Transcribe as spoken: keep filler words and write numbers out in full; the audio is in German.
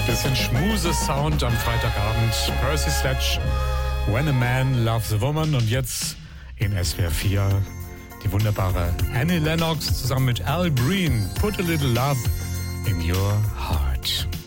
Bisschen Schmuse-Sound am Freitagabend. Percy Sledge, When a Man Loves a Woman. Und jetzt in S W R vier die wunderbare Annie Lennox zusammen mit Al Green. Put a little love in your heart.